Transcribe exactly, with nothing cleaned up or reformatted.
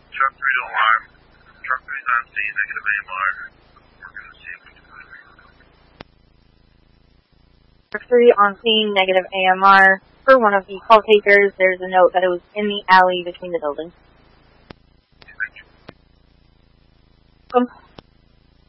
Truck three to alarm. Truck three's on scene, negative A M R. We're going to see if we can move. Truck three on scene, negative A M R. For one of the call takers, there's a note that it was in the alley between the buildings. Thank you. Um,